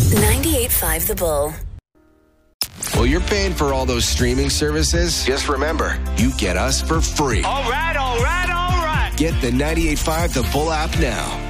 98.5 The Bull. Well, you're paying for all those streaming services. Just remember, you get us for free. All right. Get the 98.5 The Bull app now.